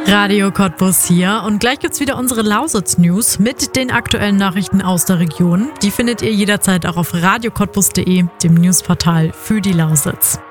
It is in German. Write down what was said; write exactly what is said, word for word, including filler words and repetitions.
Radio Cottbus hier und gleich gibt's wieder unsere Lausitz-News mit den aktuellen Nachrichten aus der Region. Die findet ihr jederzeit auch auf radio cottbus punkt de, dem Newsportal für die Lausitz.